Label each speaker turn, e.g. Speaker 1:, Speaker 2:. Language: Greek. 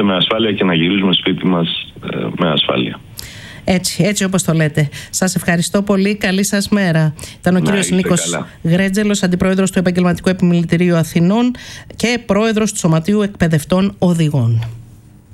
Speaker 1: με ασφάλεια και να γυρίζουμε σπίτι μας με ασφάλεια.
Speaker 2: Έτσι όπως το λέτε. Σας ευχαριστώ πολύ. Καλή σας μέρα. Ήταν ο κύριος Νίκος Γρέτζελος, αντιπρόεδρος του Επαγγελματικού Επιμελητηρίου Αθηνών και πρόεδρος του Σωματείου Εκπαιδευτών Οδηγών.